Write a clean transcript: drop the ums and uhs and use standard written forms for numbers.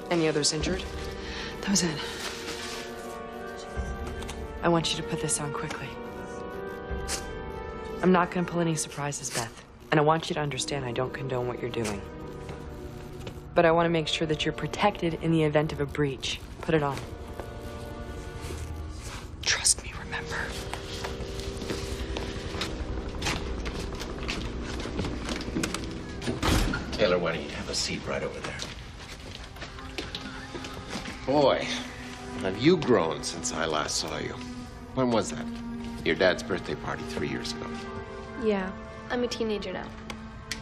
Any others injured? That was it. I want you to put this on quickly. I'm not gonna pull any surprises, Beth. And I want you to understand I don't condone what you're doing. But I want to make sure that you're protected in the event of a breach. Put it on. Trust me, remember. Taylor, why don't you have a seat right over there? Boy, have you grown since I last saw you. When was that? Your dad's birthday party 3 years ago. Yeah, I'm a teenager now.